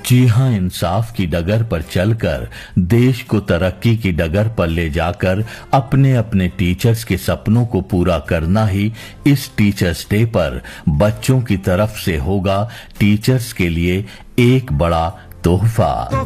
जी हाँ, इंसाफ की डगर पर चलकर देश को तरक्की की डगर पर ले जाकर अपने अपने टीचर्स के सपनों को पूरा करना ही इस टीचर्स डे पर बच्चों की तरफ से होगा टीचर्स के लिए एक बड़ा तोहफा।